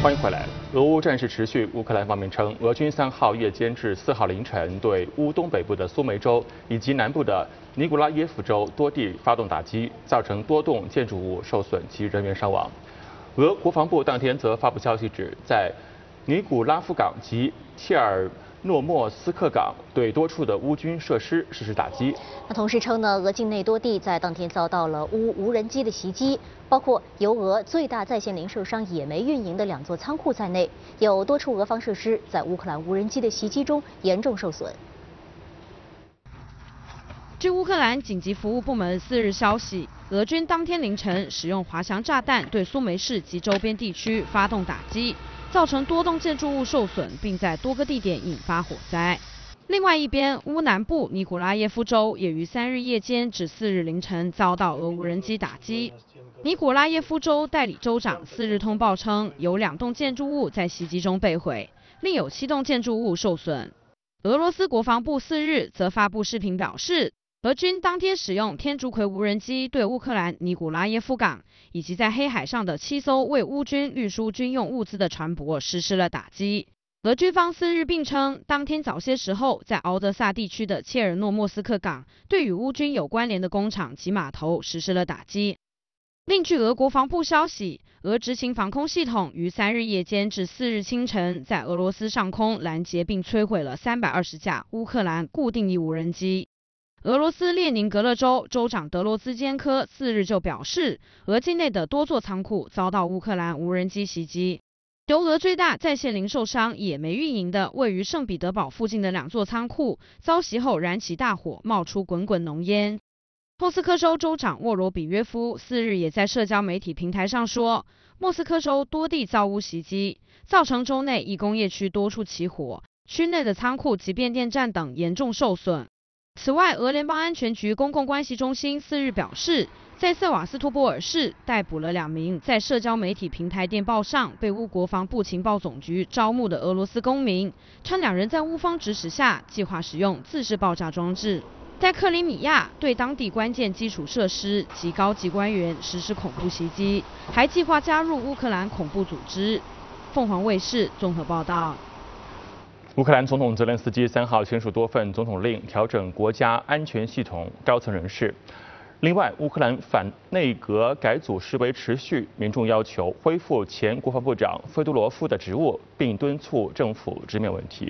欢迎回来。俄乌战事持续，乌克兰方面称，俄军3号夜间至4号凌晨对乌东北部的苏梅州以及南部的尼古拉耶夫州多地发动打击，造成多栋建筑物受损及人员伤亡。俄国防部当天则发布消息指，在尼古拉夫港及切尔诺莫斯克港对多处的乌军设施实施打击。 那同时称呢，俄境内多地在当天遭到了乌无人机的袭击，包括由俄最大在线零售商野莓运营的2座仓库在内，有多处俄方设施在乌克兰无人机的袭击中严重受损。 据乌克兰紧急服务部门4日消息，俄军当天凌晨使用滑翔炸弹对苏梅市及周边地区发动打击，造成多栋建筑物受损，并在多个地点引发火灾。另外一边，乌南部尼古拉耶夫州也于3日夜间至4日凌晨遭到俄无人机打击。尼古拉耶夫州代理州长4日通报称，有2栋建筑物在袭击中被毁，另有7栋建筑物受损。俄罗斯国防部4日则发布视频表示，俄军当天使用天竺葵无人机对乌克兰尼古拉耶夫港以及在黑海上的7艘为乌军运输军用物资的船舶实施了打击。俄军方4日并称，当天早些时候在敖德萨地区的切尔诺莫斯克港对与乌军有关联的工厂及码头实施了打击。另据俄国防部消息，俄执行防空系统于3日夜间至4日清晨在俄罗斯上空拦截并摧毁了320架乌克兰固定翼无人机。俄罗斯列宁格勒州州长德罗兹坚科4日就表示，俄境内的多座仓库遭到乌克兰无人机袭击。由俄最大在线零售商野莓运营的位于圣彼得堡附近的2座仓库遭袭后燃起大火，冒出滚滚浓烟。莫斯科州州长沃罗比约夫4日也在社交媒体平台上说，莫斯科州多地遭乌袭击，造成州内一工业区多处起火，区内的仓库及变电站等严重受损。此外，俄联邦安全局公共关系中心4日表示，在塞瓦斯托波尔市逮捕了2名在社交媒体平台电报上被乌国防部情报总局招募的俄罗斯公民，称2人在乌方指使下计划使用自制爆炸装置，在克里米亚对当地关键基础设施及高级官员实施恐怖袭击，还计划加入乌克兰恐怖组织。凤凰卫视综合报道。 乌克兰总统泽连斯基3号签署多份总统令，调整国家安全系统高层人事。另外，乌克兰反内阁改组示威持续，民众要求恢复前国防部长费多罗夫的职务，并敦促政府直面问题。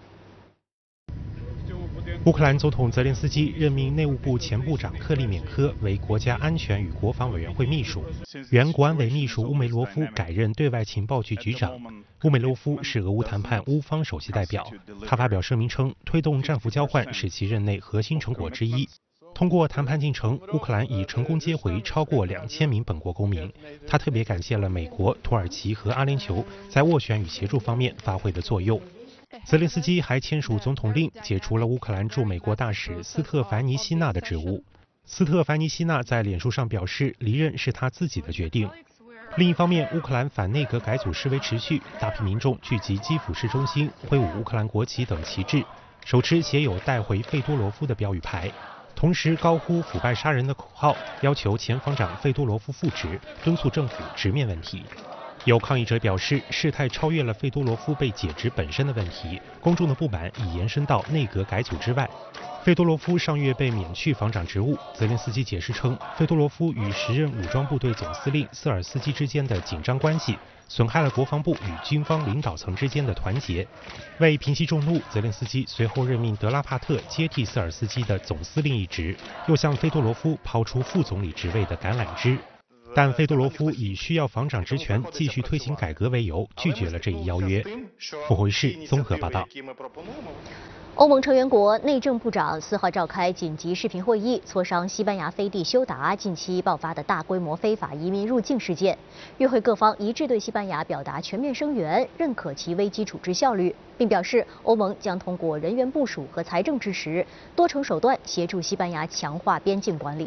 乌克兰总统泽连斯基任命内务部前部长克利缅科为国家安全与国防委员会秘书，原国安委秘书乌梅罗夫改任对外情报局局长。乌梅罗夫是俄乌谈判乌方首席代表，他发表声明称，推动战俘交换是其任内核心成果之一。通过谈判进程，乌克兰已成功接回超过2000名本国公民。他特别感谢了美国、土耳其和阿联酋在斡旋与协助方面发挥的作用。泽连斯基还签署总统令，解除了乌克兰驻美国大使斯特凡尼希娜的职务。斯特凡尼希娜在脸书上表示，离任是他自己的决定。另一方面，乌克兰反内阁改组示威持续，大批民众聚集基辅市中心，挥舞乌克兰国旗等旗帜，手持写有带回费多罗夫的标语牌，同时高呼腐败杀人的口号，要求前防长费多罗夫复职，敦促政府直面问题。有抗议者表示，事态超越了费多罗夫被解职本身的问题，公众的不满已延伸到内阁改组之外。费多罗夫上月被免去防长职务，泽连斯基解释称，费多罗夫与时任武装部队总司令瑟尔斯基之间的紧张关系，损害了国防部与军方领导层之间的团结。为平息众怒，泽连斯基随后任命德拉帕特接替瑟尔斯基的总司令一职，又向费多罗夫抛出副总理职位的橄榄枝。但费多罗夫以需要防长职权继续推行改革为由，拒绝了这一邀约。凤凰卫视综合报道。 欧盟成员国内政部长4号召开紧急视频会议，磋商西班牙飞地休达近期爆发的大规模非法移民入境事件。与会各方一致对西班牙表达全面声援，认可其危机处置效率，并表示欧盟将通过人员部署和财政支持多重手段协助西班牙强化边境管理。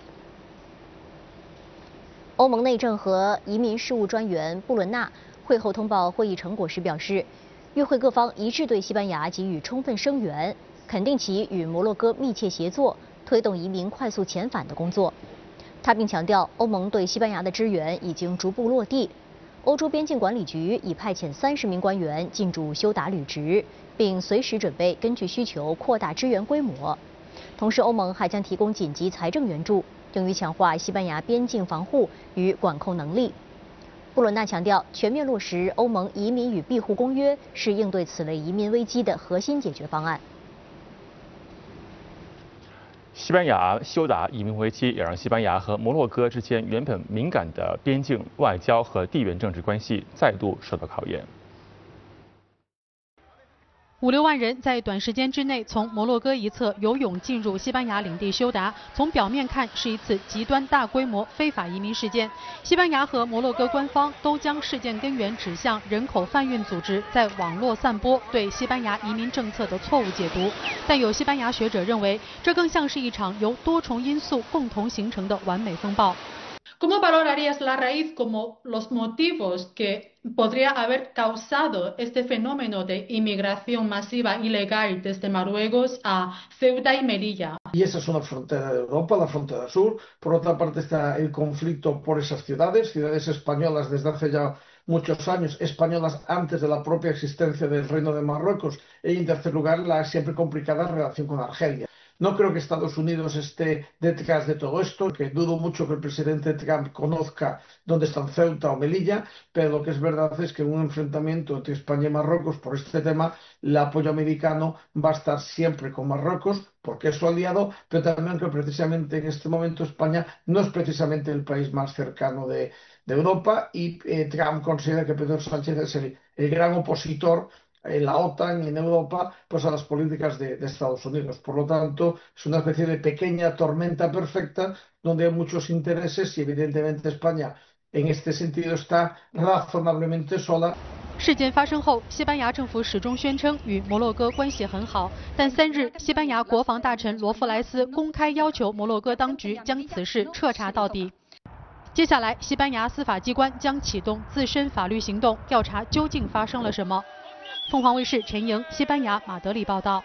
欧盟内政和移民事务专员布伦纳会后通报会议成果时表示，与会各方一致对西班牙给予充分声援，肯定其与摩洛哥密切协作，推动移民快速遣返的工作。他并强调，欧盟对西班牙的支援已经逐步落地。 欧洲边境管理局已派遣30名官员进驻休达履职，并随时准备根据需求扩大支援规模。同时，欧盟还将提供紧急财政援助，用于强化西班牙边境防护与管控能力。布伦纳强调，全面落实欧盟移民与庇护公约是应对此类移民危机的核心解决方案。 西班牙休达移民危机也让西班牙和摩洛哥之间原本敏感的边境、外交和地缘政治关系再度受到考验。 5、6万人在短时间之内从摩洛哥一侧游泳进入西班牙领地休达，从表面看是一次极端大规模非法移民事件。西班牙和摩洛哥官方都将事件根源指向人口贩运组织在网络散播对西班牙移民政策的错误解读，但有西班牙学者认为，这更像是一场由多重因素共同形成的完美风暴。 ¿Cómo valorarías la raíz como los motivos que podría haber causado este fenómeno de inmigración masiva ilegal desde Marruecos a Ceuta y Melilla? Y esa es una frontera de Europa, la frontera sur. Por otra parte está el conflicto por esas ciudades españolas desde hace ya muchos años, españolas antes de la propia existencia del Reino de Marruecos. Y en tercer lugar, la siempre complicada relación con Argelia. No creo que Estados Unidos esté detrás de todo esto, que dudo mucho que el presidente Trump conozca dónde están Ceuta o Melilla, pero lo que es verdad es que en un enfrentamiento entre España y Marruecos por este tema, el apoyo americano va a estar siempre con Marruecos, porque es su aliado, pero también que precisamente en este momento España no es precisamente el país más cercano de Europa y Trump considera que Pedro Sánchez es el gran opositor en la OTAN y en Europa pues a las políticas de Estados Unidos. Por lo tanto, es una especie de pequeña tormenta perfecta donde hay muchos intereses y evidentemente España en este sentido está razonablemente sola。 事件发生后，西班牙政府始终宣称与摩洛哥关系很好，但3日，西班牙国防大臣罗夫莱斯公开要求摩洛哥当局将此事彻查到底。接下来，西班牙司法机关将启动自身法律行动，调查究竟发生了什么。凤凰卫视陈莹，西班牙马德里报道。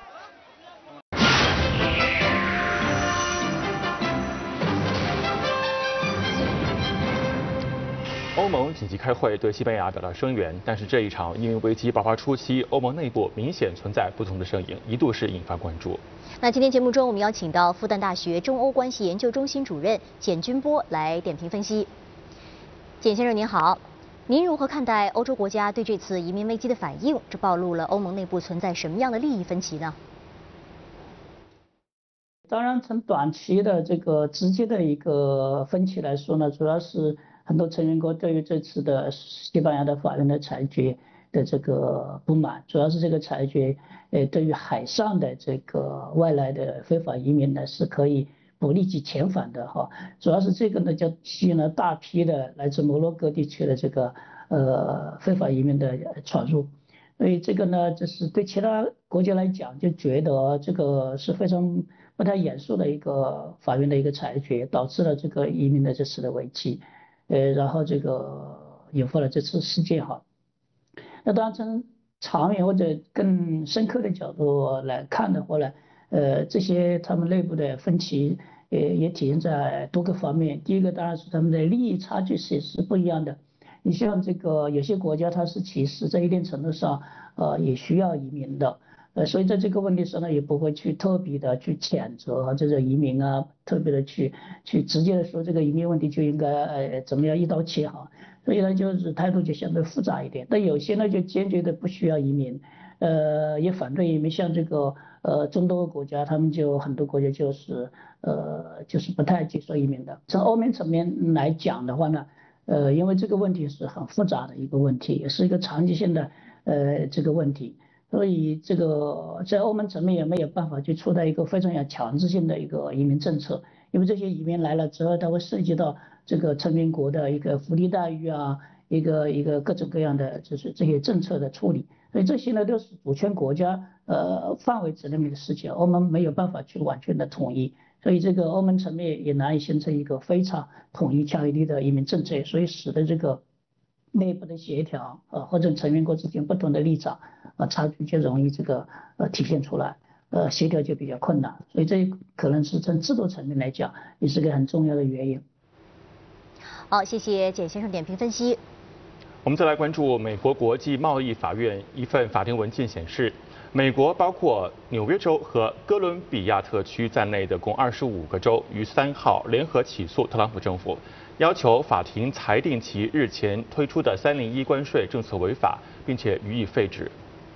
欧盟紧急开会，对西班牙表达声援，但是这一场移民危机爆发初期，欧盟内部明显存在不同的声音，一度是引发关注。 那今天节目中，我们邀请到复旦大学中欧关系研究中心主任简军波来点评分析。简先生您好。您如何看待欧洲国家对这次移民危机的反应？这暴露了欧盟内部存在什么样的利益分歧呢？ 当然，从短期的这个直接的一个分歧来说呢，主要是很多成员国对于这次的西班牙的法院的裁决的这个不满，主要是这个裁决，对于海上的这个外来的非法移民呢是可以不立即遣返的哈，主要是这个呢，就吸引了大批的来自摩洛哥地区的这个非法移民的闯入，所以这个呢，就是对其他国家来讲，就觉得这个是非常不太严肃的一个法院的一个裁决，导致了这个移民的这次的危机，然后这个引发了这次事件哈。那当然从长远或者更深刻的角度来看的话呢，这些他们内部的分歧也体现在多个方面。第一个当然是他们的利益差距是不一样的。你像这个有些国家它是其实在一定程度上也需要移民的，所以在这个问题上呢也不会去特别的去谴责这个移民啊，特别的去直接的说这个移民问题就应该怎么样一刀切哈。所以呢就是态度就相对复杂一点。但有些呢就坚决的不需要移民，也反对移民，像这个中东国家，他们就很多国家就是不太接受移民的。从欧盟层面来讲的话呢，因为这个问题是很复杂的一个问题，也是一个长期性的这个问题，所以这个在欧盟层面也没有办法去出台一个非常有强制性的一个移民政策，因为这些移民来了之后，它会涉及到这个成员国的一个福利待遇啊，一个各种各样的就是这些政策的处理。所以这些呢都是主权国家范围之内的事情，欧盟没有办法去完全的统一，所以这个欧盟层面也难以形成一个非常统一强有力的移民政策，所以使得这个内部的协调或者成员国之间不同的立场差距就容易这个体现出来，协调就比较困难，所以这可能是从制度层面来讲也是个很重要的原因。 好，谢谢简先生点评分析。 我们再来关注美国国际贸易法院一份法庭文件显示，美国包括纽约州和哥伦比亚特区在内的共25个州于3号联合起诉特朗普政府，要求法庭裁定其日前推出的301关税政策违法，并且予以废止。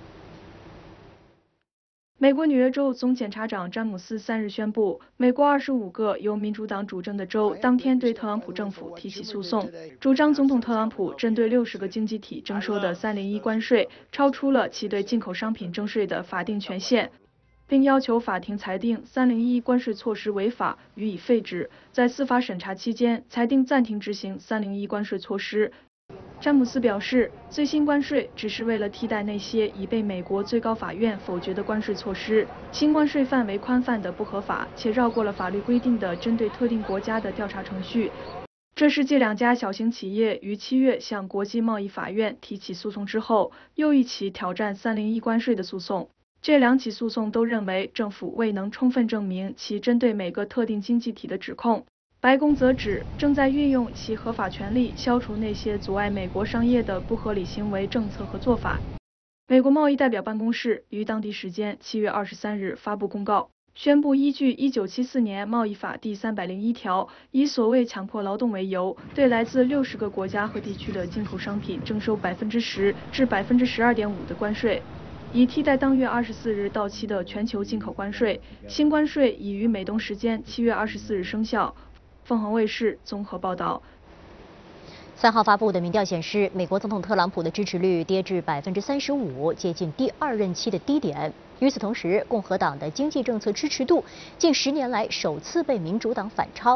美国纽约州总检察长詹姆斯3日宣布，美国25个由民主党主政的州当天对特朗普政府提起诉讼，主张总统特朗普针对60个经济体征收的301关税超出了其对进口商品征税的法定权限，并要求法庭裁定301关税措施违法，予以废止，在司法审查期间裁定暂停执行301关税措施。詹姆斯表示，最新关税只是为了替代那些已被美国最高法院否决的关税措施。新关税范围宽泛的不合法，且绕过了法律规定的针对特定国家的调查程序。这是继2家小型企业于7月向国际贸易法院提起诉讼之后，又一起挑战301关税的诉讼。这2起诉讼都认为政府未能充分证明其针对每个特定经济体的指控。白宫则指正在运用其合法权利消除那些阻碍美国商业的不合理行为政策和做法。美国贸易代表办公室于当地时间7月23日发布公告，宣布依据1974年贸易法第301条，以所谓强迫劳动为由，对来自60个国家和地区的进口商品征收10%至12.5%的关税，以替代当月24日到期的全球进口关税。新关税已于美东时间7月24日生效。凤凰卫视综合报道。 3号发布的民调显示，美国总统特朗普的支持率跌至35%，接近第2任期的低点。与此同时，共和党的经济政策支持度近10年来首次被民主党反超。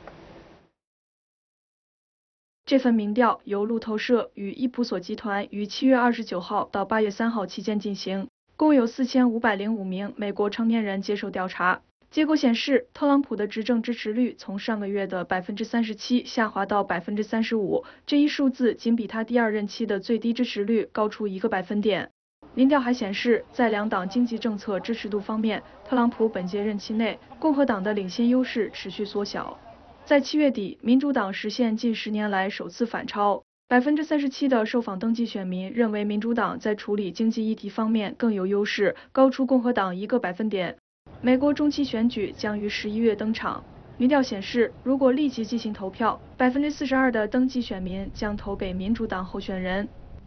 这份民调由路透社与伊普索集团于7月29号到8月3号期间进行，共有4505名美国成年人接受调查。结果显示，特朗普的执政支持率从上个月的37%下滑到35%，这一数字仅比他第2任期的最低支持率高出1个百分点。民调还显示，在2党经济政策支持度方面，特朗普本届任期内共和党的领先优势持续缩小。在7月底，民主党实现近10年来首次反超。37%的受访登记选民认为民主党在处理经济议题方面更有优势，高出共和党1个百分点。美国中期选举将于11月登场。民调显示，如果立即进行投票，42%的登记选民将投给民主党候选人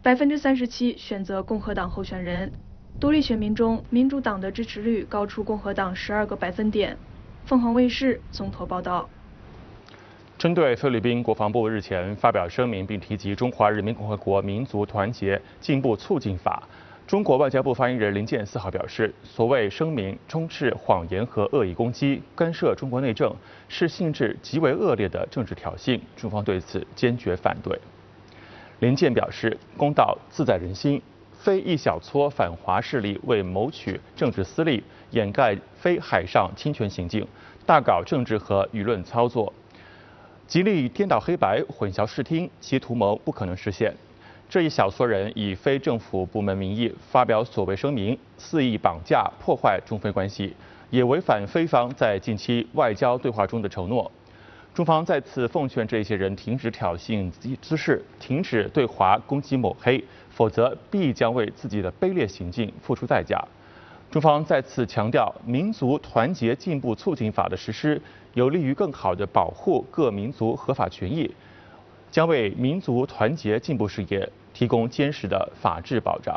，37%选择共和党候选人。独立选民中，民主党的支持率高出共和党12个百分点。凤凰卫视综合报道。 针对菲律宾国防部日前发表声明，并提及《中华人民共和国民族团结进步促进法》。中国外交部发言人林健4号表示，所谓声明充斥谎言和恶意攻击，干涉中国内政，是性质极为恶劣的政治挑衅，中方对此坚决反对。林健表示，公道自在人心，非一小撮反华势力为谋取政治私利，掩盖非海上侵权行径，大搞政治和舆论操作，极力颠倒黑白、混淆视听，其图谋不可能实现。这一小撮人以非政府部门名义发表所谓声明，肆意绑架破坏中非关系，也违反菲方在近期外交对话中的承诺。中方再次奉劝这些人停止挑衅滋事，停止对华攻击抹黑，否则必将为自己的卑劣行径付出代价。中方再次强调，民族团结进步促进法的实施，有利于更好地保护各民族合法权益，将为民族团结进步事业提供坚实的法治保障。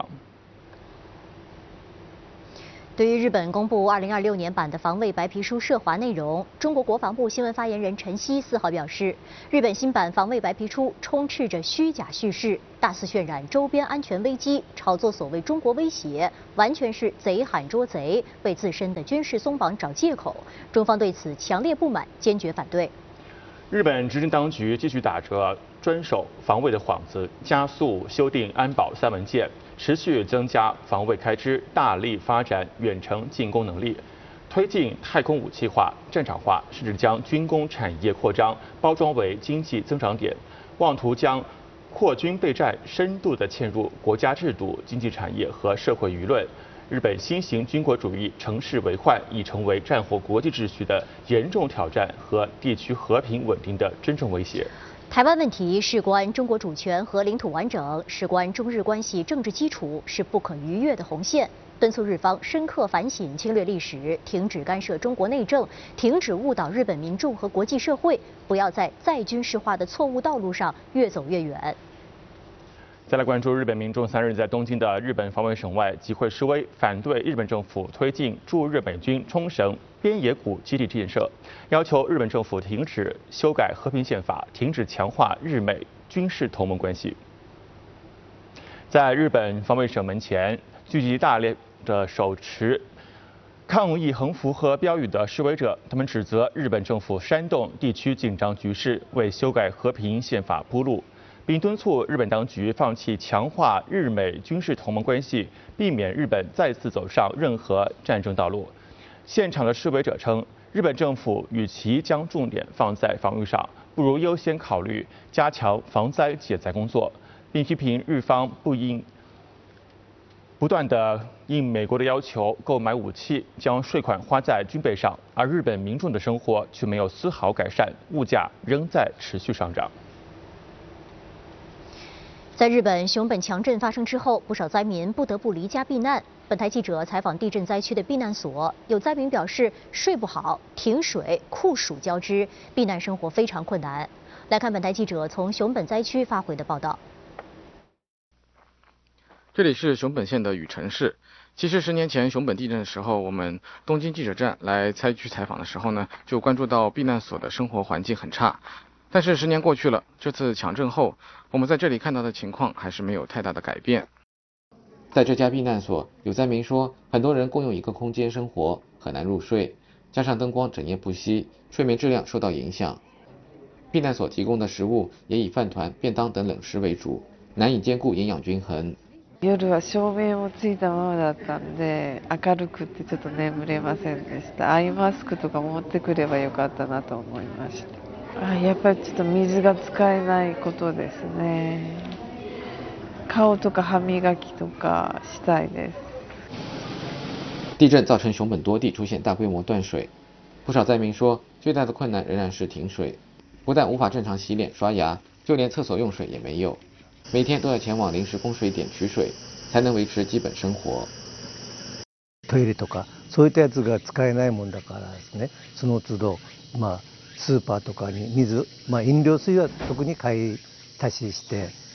对于日本公布2026年版的防卫白皮书涉华内容，中国国防部新闻发言人陈希4号表示，日本新版防卫白皮书充斥着虚假叙事，大肆渲染周边安全危机，炒作所谓中国威胁，完全是贼喊捉贼，为自身的军事松绑找借口。中方对此强烈不满，坚决反对。 日本执政当局继续打着专守防卫的幌子，加速修订安保3文件，持续增加防卫开支，大力发展远程进攻能力，推进太空武器化、战场化，甚至将军工产业扩张包装为经济增长点，妄图将扩军备战深度地嵌入国家制度、经济产业和社会舆论。日本新型军国主义乘势为患，已成为战后国际秩序的严重挑战和地区和平稳定的真正威胁。 台湾问题事关中国主权和领土完整，事关中日关系政治基础，是不可逾越的红线。敦促日方深刻反省侵略历史，停止干涉中国内政，停止误导日本民众和国际社会，不要在再军事化的错误道路上越走越远。 再来关注日本民众3日在东京的日本防卫省外集会示威，反对日本政府推进驻日美军冲绳边野古基地建设，要求日本政府停止修改和平宪法，停止强化日美军事同盟关系。在日本防卫省门前聚集大量的手持抗议横幅和标语的示威者，他们指责日本政府煽动地区紧张局势，为修改和平宪法铺路，并敦促日本当局放弃强化日美军事同盟关系，避免日本再次走上任何战争道路。现场的示威者称，日本政府与其将重点放在防御上，不如优先考虑加强防灾减灾工作，并批评日方不断的应美国的要求购买武器，将税款花在军备上，而日本民众的生活却没有丝毫改善，物价仍在持续上涨。 在日本熊本强震发生之后，不少灾民不得不离家避难。本台记者采访地震灾区的避难所，有灾民表示睡不好、停水、酷暑交织，避难生活非常困难。来看本台记者从熊本灾区发回的报道。 这里是熊本县的羽城市。其实10年前熊本地震的时候，我们东京记者站来灾区采访的时候呢，就关注到避难所的生活环境很差。但是10年过去了，这次强震后，我们在这里看到的情况还是没有太大的改变。 在这家避难所，有灾民说，很多人共用一个空间生活，很难入睡，加上灯光整夜不熄，睡眠质量受到影响。避难所提供的食物也以饭团、便当等冷食为主，难以兼顾营养均衡。 夜は照明もついたままだったんで、明るくてちょっと眠れませんでした。アイマスクとか持ってくればよかったなと思いました。やっぱりちょっと水が使えないことですね。顔とか歯磨きとかしたいです。 地震造成熊本多地出现大规模断水，不少灾民说，最大的困难仍然是停水，不但无法正常洗脸刷牙，就连厕所用水也没有。每天都要前往临时供水点取水，才能维持基本生活。 トイレとかそういったやつが使えないもんだからですね。その都度スーパーとかに水、飲料水は特に買い足しして